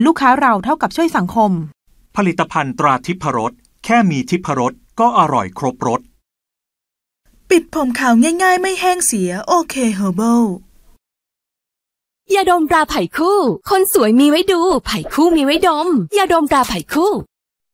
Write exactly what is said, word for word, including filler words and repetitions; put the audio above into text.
ลูกค้าเราเท่ากับช่วยสังคมผลิตภัณฑ์ตราทิพรสแค่มีทิพรสก็อร่อยครบรสปิดผมขาวง่ายๆไม่แห้งเสียโอเคเฮอร์เบิลยาดมตราไผ่คู่คนสวยมีไว้ดูไผ่คู่มีไว้ดมยาดมตราไผ่คู่